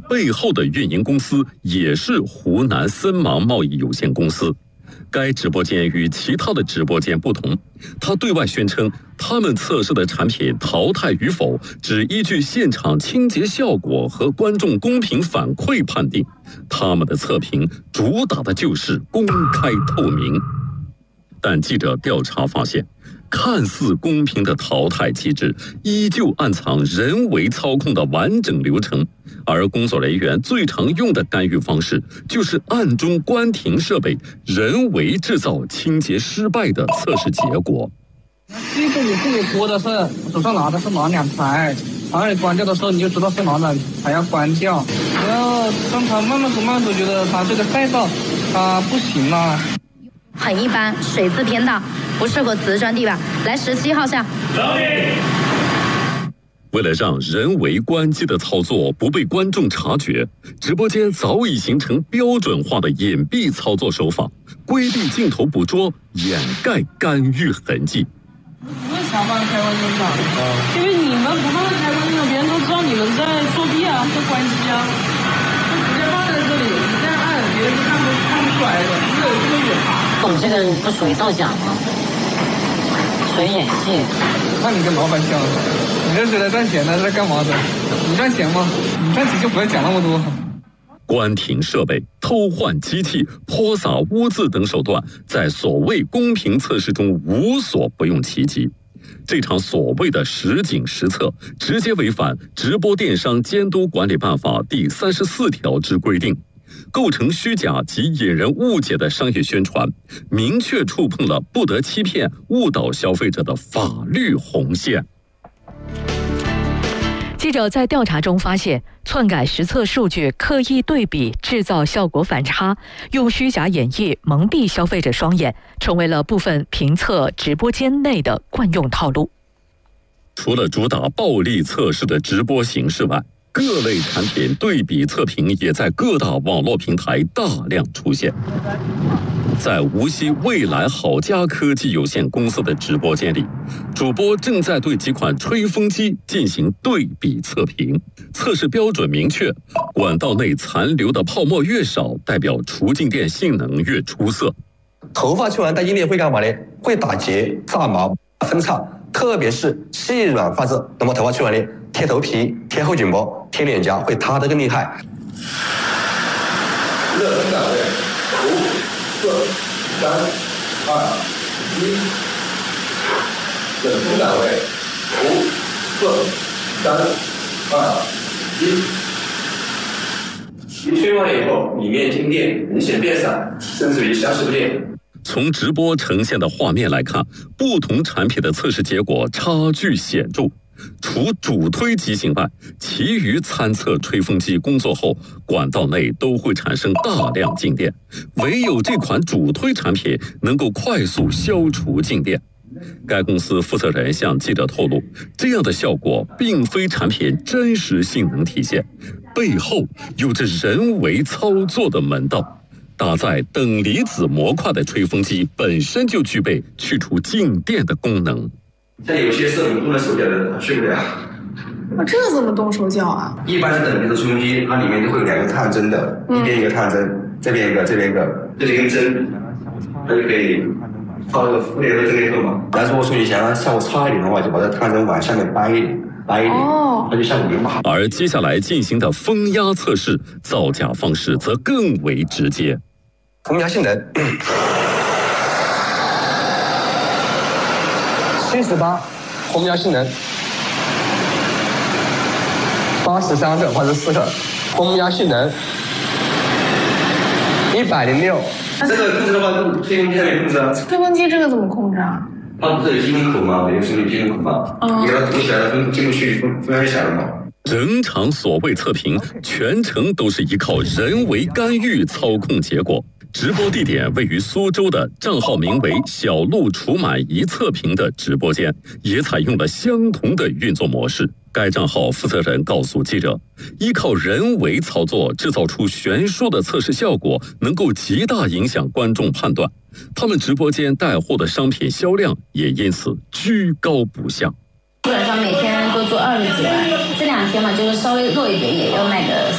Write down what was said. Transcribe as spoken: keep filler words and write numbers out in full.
背后的运营公司也是湖南森芒贸易有限公司。该直播间与其他的直播间不同，他对外宣称他们测试的产品淘汰与否只依据现场清洁效果和观众公屏反馈判定，他们的测评主打的就是公开透明。但记者调查发现，看似公平的淘汰机制依旧暗藏人为操控的完整流程，而工作人员最常用的干预方式就是暗中关停设备，人为制造清洁失败的测试结果。 第一个你自己播的是手上拿的是哪两台，然后你关掉的时候你就知道是哪两台要关掉，然后当他慢慢走慢慢走觉得他这个赛道他不行了。 很一般，水渍偏大，不适合瓷砖地板。来十七号下。 为了让人为关机的操作不被观众察觉，直播间早已形成标准化的隐蔽操作手法，规避镜头捕捉，掩盖干预痕迹。 不会下班开关音的，因为你们不放在开关音，别人都知道你们在作弊啊，在关机啊，就直接放在这里，你这样按，别人就看不看不出来的，没有这么远。 我这个不属于造假吗？属于演戏。 那你跟老板讲，你这是来赚钱的，是来干嘛的？你赚钱吗？你赚钱就不要讲那么多。 关停设备、偷换机器、泼洒污渍等手段，在所谓公平测试中无所不用其极。这场所谓的实景实测，直接违反《直播电商监督管理办法》第三十四条之规定，构成虚假及引人误解的商业宣传，明确触碰了不得欺骗、误导消费者的法律红线。 记者在调查中发现，篡改实测数据、刻意对比、制造效果反差，用虚假演绎蒙蔽消费者双眼，成为了部分评测直播间内的惯用套路。 除了主打暴力测试的直播形式外，各类产品对比测评也在各大网络平台大量出现。在无锡未来好家科技有限公司的直播间里，主播正在对几款吹风机进行对比测评，测试标准明确，管道内残留的泡沫越少，代表除静电性能越出色。 头发吹完带静电会干嘛呢？会打结、炸毛、分叉，特别是细软发质，那么头发吹完呢，贴头皮、贴后颈部、贴脸颊会塌得更厉害。热风档位，五、四、三、二、一。冷风档位，五、四、三、二、一。一吹完以后，里面静电明显变散，甚至于消失不见。 从直播呈现的画面来看，不同产品的测试结果差距显著。除主推机型外，其余参测吹风机工作后，管道内都会产生大量静电，唯有这款主推产品能够快速消除静电。该公司负责人向记者透露，这样的效果并非产品真实性能体现，背后有着人为操作的门道。搭载等离子模块的吹风机本身就具备去除静电的功能。 像有些是我们动了手脚的，它去不了。 那这怎么动手脚啊？ 一般是等离子吹风机，它里面都会有两个探针的，嗯、一边一个探针，这边一个，这边一个，这里一根针，它就可以套那个负电和正电荷嘛。但是我说你想让效果差一点的话，就把这探针往下面掰一点，掰一点，哦、它就效果就不好。 而接下来进行的风压测试，造假方式则更为直接。 风压性能。七十八，风压性能；八十三克或者四克，风压性能；一百零六。这个控制的话，吹风机还没控制啊。 吹风机这个怎么控制啊？ 它不是有进风口吗？有是有进风口吗？你给它堵起来了，风进不去，风风压就小了嘛。 整场所谓测评，全程都是依靠人为干预操控结果。直播地点位于苏州的账号名为“小鹿除螨仪测评”的直播间，也采用了相同的运作模式。该账号负责人告诉记者，依靠人为操作制造出悬殊的测试效果，能够极大影响观众判断。他们直播间带货的商品销量也因此居高不下。 基本上每天都做二十几万，这两天嘛就是稍微弱一点，也要卖个